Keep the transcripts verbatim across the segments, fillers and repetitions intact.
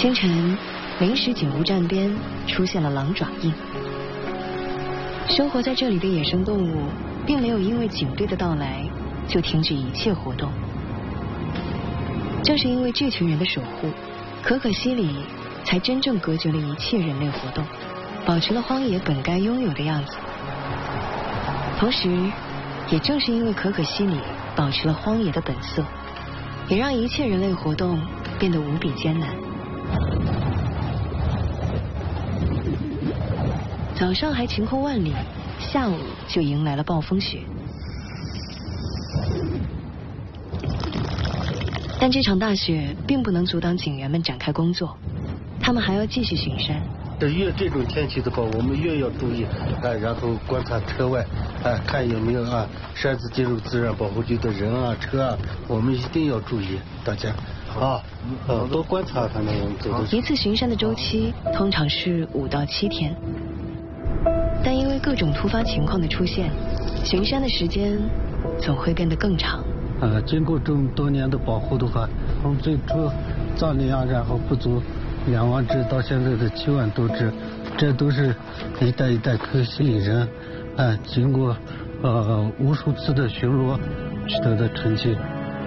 清晨，临时警务站边出现了狼爪印。生活在这里的野生动物并没有因为警队的到来就停止一切活动。正是因为这群人的守护，可可西里才真正隔绝了一切人类活动，保持了荒野本该拥有的样子。同时，也正是因为可可西里保持了荒野的本色，也让一切人类活动变得无比艰难。早上还晴空万里，下午就迎来了暴风雪。但这场大雪并不能阻挡警员们展开工作，他们还要继续巡山。 越这种天气的话，我们越要注意，哎，然后观察车外，哎，看有没有啊擅自进入自然保护区的人啊、车啊，我们一定要注意，大家啊，呃，多观察他们走的。 一次巡山的周期通常是五到七天，但因为各种突发情况的出现，巡山的时间总会变得更长。 呃，经过这么多年的保护的话，从最初藏羚羊，然后不足两万只，到现在的七万多只，这都是一代一代可可西里人，哎，经过呃无数次的巡逻取得的成绩。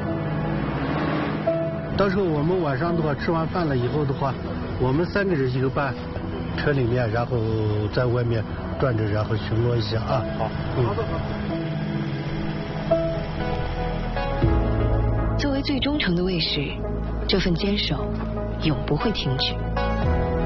到时候我们晚上的话，吃完饭了以后的话，我们三个人一个班，车里面，然后在外面转着，然后巡逻一下啊。好，嗯。 作为最忠诚的卫士，这份坚守永不会停止。